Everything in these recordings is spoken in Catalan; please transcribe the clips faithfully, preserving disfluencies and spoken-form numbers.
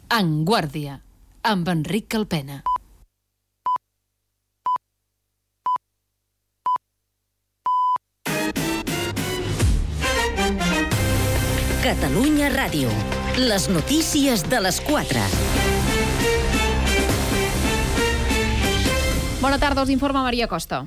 En Guàrdia, amb Enric Calpena. Catalunya Ràdio. Les notícies de les quatre. Bona tarda, us informa Maria Costa.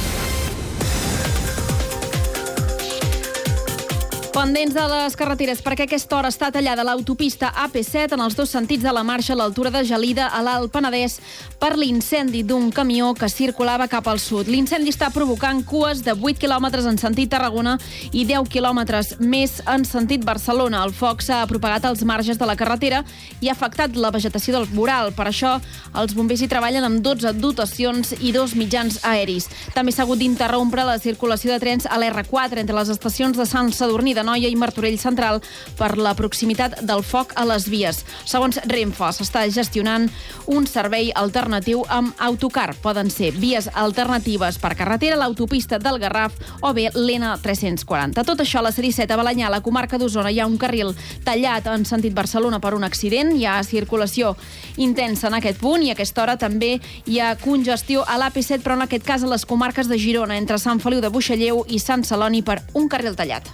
Pendents de les carreteres perquè a aquesta hora està tallada l'autopista A P set en els dos sentits de la marxa a l'altura de Gelida, a l'Alt Penedès, per l'incendi d'un camió que circulava cap al sud. L'incendi està provocant cues de vuit quilòmetres en sentit Tarragona i deu quilòmetres més en sentit Barcelona. El foc s'ha propagat als marges de la carretera i ha afectat la vegetació del voral. Per això, els bombers hi treballen amb dotze dotacions i dos mitjans aeris. També s'ha hagut d'interrompre la circulació de trens a l'R quatre entre les estacions de Sant Sadurní de Noia i Martorell Central per la proximitat del foc a les vies. Segons Renfe, s'està gestionant un servei alternatiu amb autocar. Poden ser vies alternatives per carretera, l'autopista del Garraf o bé l'N tres-cents quaranta. Tot això a la C disset a Balenyà, a la comarca d'Osona, hi ha un carril tallat en sentit Barcelona per un accident. Hi ha circulació intensa en aquest punt i a aquesta hora també hi ha congestió a l'A P set, però en aquest cas a les comarques de Girona, entre Sant Feliu de Buixalleu i Sant Celoni per un carril tallat.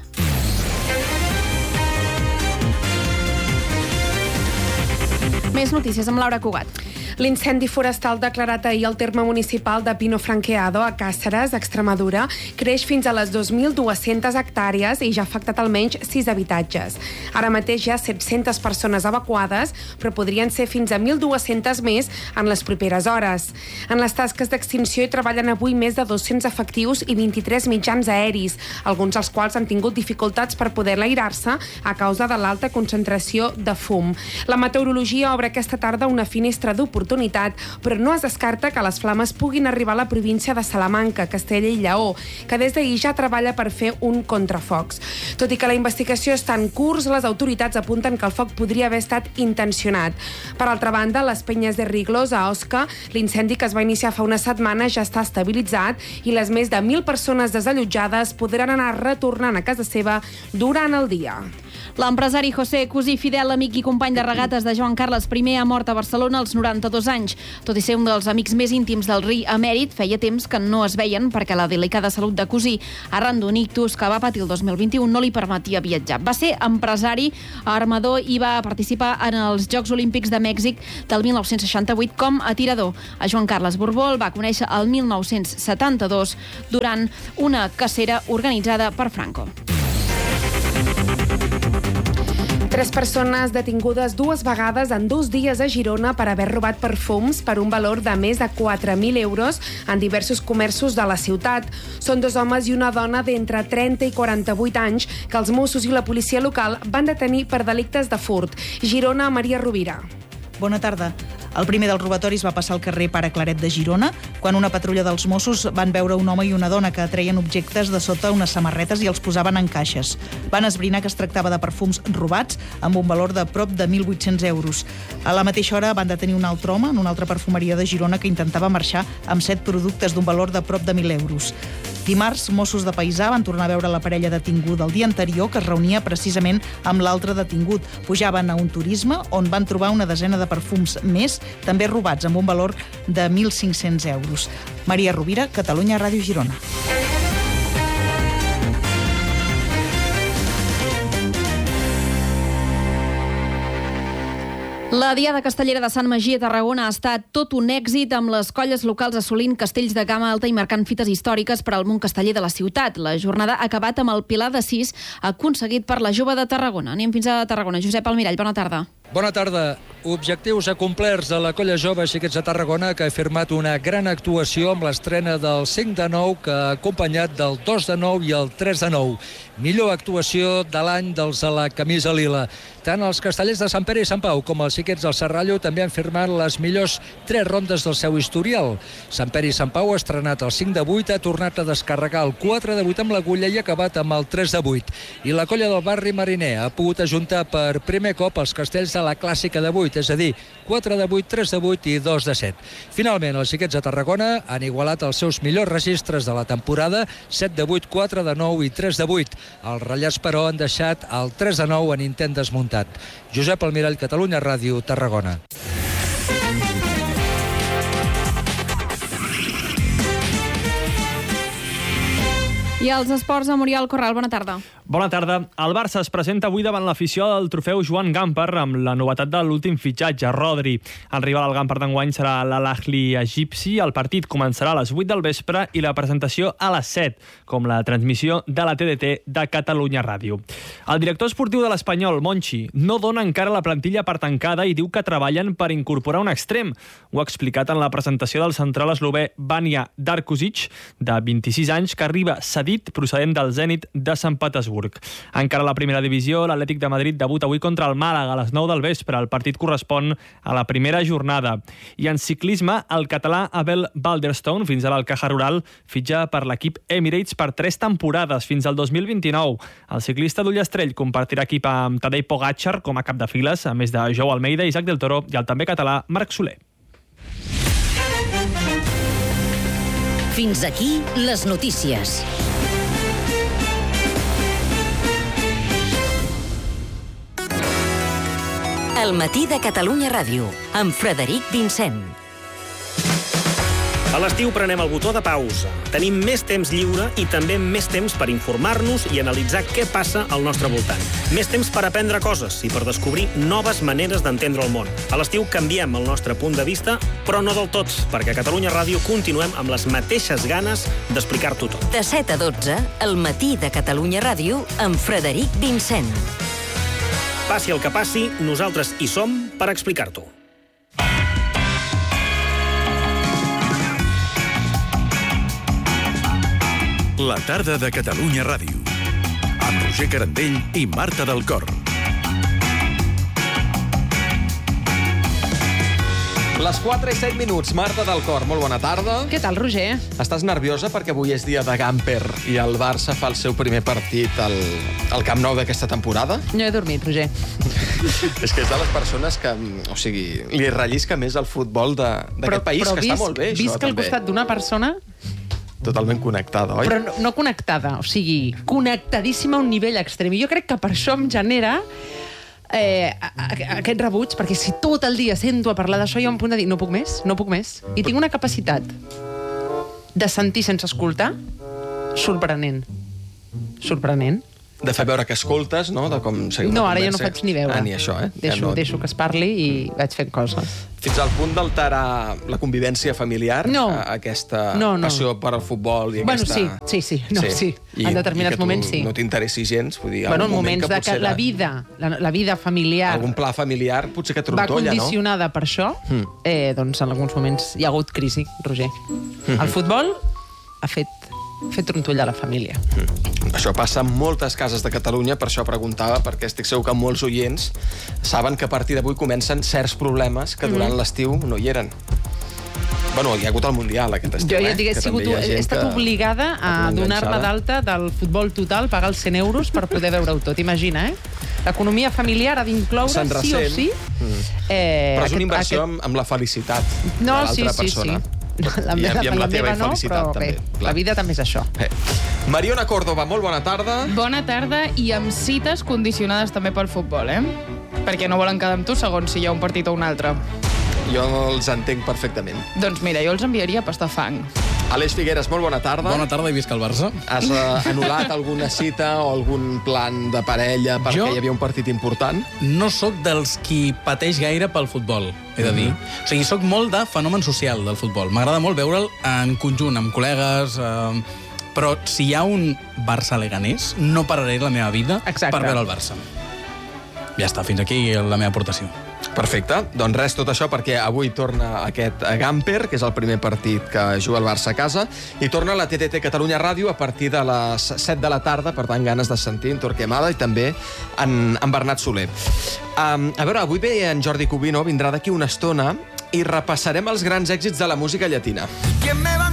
Més notícies amb Laura Cugat. L'incendi forestal declarat ahir al terme municipal de Pino Franqueado, a Càceres, Extremadura, creix fins a les dos mil dues-centes hectàrees i ja ha afectat almenys sis habitatges. Ara mateix hi ha set-centes persones evacuades, però podrien ser fins a mil dues-centes més en les properes hores. En les tasques d'extinció hi treballen avui més de dos-cents efectius i vint-i-tres mitjans aeris, alguns dels quals han tingut dificultats per poder enlairar-se a causa de l'alta concentració de fum. La meteorologia obre aquesta tarda una finestra d'oportunitat, però no es descarta que les flames puguin arribar a la província de Salamanca, Castella i Lleó, que des d'ahir ja treballa per fer un contrafocs. Tot i que la investigació està en curs, les autoritats apunten que el foc podria haver estat intencionat. Per altra banda, les Penyes de Riglos, a Osca, l'incendi que es va iniciar fa una setmana ja està estabilitzat i les més de mil persones desallotjades podran anar retornant a casa seva durant el dia. L'empresari José Cusí, fidel amic i company de regates de Joan Carles I, ha mort a Barcelona als noranta-dos anys. Tot i ser un dels amics més íntims del rei emèrit, feia temps que no es veien perquè la delicada salut de Cusí, arran d'un ictus que va patir el dos mil vint-i-u, no li permetia viatjar. Va ser empresari, armador i va participar en els Jocs Olímpics de Mèxic del mil nou-cents seixanta-vuit com a tirador. A Joan Carles Borbó el va conèixer el mil nou-cents setanta-dos durant una cacera organitzada per Franco. Tres persones detingudes dues vegades en dos dies a Girona per haver robat perfums per un valor de més de quatre mil euros en diversos comerços de la ciutat. Són dos homes i una dona d'entre trenta i quaranta-vuit anys que els Mossos i la policia local van detenir per delictes de furt. Girona, Maria Rovira. Bona tarda. El primer dels robatoris va passar al carrer Pare Claret de Girona, quan una patrulla dels Mossos van veure un home i una dona que treien objectes de sota unes samarretes i els posaven en caixes. Van esbrinar que es tractava de perfums robats amb un valor de prop de mil vuit-cents euros. A la mateixa hora van detenir un altre home en una altra perfumeria de Girona que intentava marxar amb set productes d'un valor de prop de mil euros. Dimarts, Mossos de Paisà van tornar a veure la parella detinguda el dia anterior, que es reunia precisament amb l'altre detingut. Pujaven a un turisme on van trobar una desena de perfums més, també robats amb un valor de mil cinc-cents euros. Maria Rovira, Catalunya Ràdio Girona. La Diada Castellera de Sant Magí a Tarragona ha estat tot un èxit, amb les colles locals assolint castells de gamma alta i marcant fites històriques per al món casteller de la ciutat. La jornada ha acabat amb el Pilar de Sis, aconseguit per la Jove de Tarragona. Anem fins a Tarragona. Josep Almirall, bona tarda. Bona tarda. Objectius acomplerts de la colla jove Xiquets de Tarragona, que ha firmat una gran actuació amb l'estrena del cinc de nou, que ha acompanyat del dos de nou i el tres de nou. Millor actuació de l'any dels a la camisa lila. Tant els castellers de Sant Pere i Sant Pau com els Xiquets del Serrallo també han firmat les millors tres rondes del seu historial. Sant Pere i Sant Pau ha estrenat el cinc de vuit, ha tornat a descarregar el quatre de vuit amb l'agulla i ha acabat amb el tres de vuit. I la colla del barri Mariner ha pogut ajuntar per primer cop els castells de la clàssica de vuit, vuit, és a dir, quatre de vuit, tres de vuit i dos de set. Finalment, els xiquets de Tarragona han igualat els seus millors registres de la temporada, set de vuit, quatre de nou i tres de vuit. Els ratllats, però, han deixat el tres de nou en intent desmuntat. Josep Almirall, Catalunya Ràdio, Tarragona. I els esports a Muriel Corral, bona tarda. Bona tarda. El Barça es presenta avui davant l'afició del trofeu Joan Gamper amb la novetat de l'últim fitxatge, Rodri. El rival al Gamper d'enguany serà l'Al-Ahli egipci. El partit començarà a les vuit del vespre i la presentació a les set, com la transmissió de la T D T de Catalunya Ràdio. El director esportiu de l'Espanyol, Monchi, no dona encara la plantilla per tancada i diu que treballen per incorporar un extrem. Ho ha explicat en la presentació del central eslové Vanja Darkuzic, de vint-i-sis anys, que arriba cedit procedent del Zenit de Sant Petersburg. Encara a la primera divisió, l'Atlètic de Madrid debuta avui contra el Màlaga a les nou del vespre. El partit correspon a la primera jornada. I en ciclisme, el català Abel Balderstone, fins ara al Caja Rural, fitxa per l'equip Emirates per tres temporades, fins al dos mil vint-i-nou. El ciclista d'Ullastrell compartirà equip amb Tadej Pogačar com a cap de files, a més de Jou Almeida, Isaac del Toro i el també català Marc Soler. Fins aquí les notícies. El matí de Catalunya Ràdio, amb Frederic Vincent. A l'estiu prenem el botó de pausa. Tenim més temps lliure i també més temps per informar-nos i analitzar què passa al nostre voltant. Més temps per aprendre coses i per descobrir noves maneres d'entendre el món. A l'estiu canviem el nostre punt de vista, però no del tot, perquè a Catalunya Ràdio continuem amb les mateixes ganes d'explicar-t'ho tot. De set a dotze, el matí de Catalunya Ràdio, amb Frederic Vincent. Passi el que passi, nosaltres hi som per explicar-t'ho. La tarda de Catalunya Ràdio, amb Roger Carandell i Marta del Cor. Les quatre i set minuts, Marta del Cor, molt bona tarda. Què tal, Roger? Estàs nerviosa perquè avui és dia de Gamper i el Barça fa el seu primer partit al, al Camp Nou d'aquesta temporada? No he dormit, Roger. És que és de les persones que, o sigui, li rellisca més el futbol d'aquest país, però que visc, està molt bé, això, visc al també. costat d'una persona totalment connectada, oi? però no, no connectada, o sigui, connectadíssima a un nivell extrem. I jo crec que per això em genera eh, aquest rebuig, perquè si tot el dia sento a parlar d'això, hi ha un punt de dir, no puc més, no puc més. I tinc una capacitat de sentir sense escoltar sorprenent. Sorprenent. De fer veure que escoltes, no? De com seguir una No, ara ja conversa. no faig ni veure. Ah, ni això, eh? Deixo, ja no... deixo que es parli i vaig fent coses. Fins al punt d'alterar la convivència familiar, no. aquesta no, no. passió per al futbol i bueno, aquesta... sí, sí, sí, no, sí. sí. I, en determinats i que moments sí. no t'interessi gens, vull dir, bueno, en moment moments que de que la vida, la, la vida familiar... Algun pla familiar potser que trontolla, no? Va condicionada no? per això, mm. eh, doncs en alguns moments hi ha hagut crisi, Roger. Mm-hmm. El futbol ha fet, fet trontollar la família. Mm. Això passa en moltes cases de Catalunya, per això preguntava, perquè estic segur que molts oients saben que a partir d'avui comencen certs problemes que durant mm. l'estiu no hi eren. Bueno, hi ha hagut el Mundial aquest estiu, jo ja eh? Digués, sigut, he estat que... obligada a donar-me d'alta del futbol total, pagar els cent euros per poder veure-ho tot. Imagina, eh? L'economia familiar ha d'incloure, sí o sí... Mm. Eh, Però és una inversió aquest... amb la felicitat no, de l'altra sí, sí, persona. Sí. La, I, la, i amb la, la teva no, felicitat, però, també. Bé, la vida també és això. Eh. Mariona Córdoba, molt bona tarda. Bona tarda, i amb cites condicionades també pel futbol, eh? Perquè no volen quedar amb tu segons si hi ha un partit o un altre. Jo els entenc perfectament. Doncs mira, jo els enviaria a pastar fang. Aleix Figueres, molt bona tarda. Bona tarda i visca el Barça. Has uh, anul·lat alguna cita o algun plan de parella perquè jo hi havia un partit important? No sóc dels qui pateix gaire pel futbol, he de dir. Mm-hmm. O sigui, sóc molt de fenomen social del futbol. M'agrada molt veure'l en conjunt, amb col·legues... Eh, però si hi ha un Barça-Leganés, no pararé la meva vida Exacte. per veure el Barça. Ja està, fins aquí la meva aportació. Perfecte. Doncs res, tot això perquè avui torna aquest Gamper, que és el primer partit que juga el Barça a casa, i torna la T T T Catalunya Ràdio a partir de les set de la tarda, per tant, ganes de sentir en Torquemada i també en, en Bernat Soler. Um, a veure, avui ve en Jordi Cubino, vindrà d'aquí una estona i repassarem els grans èxits de la música llatina.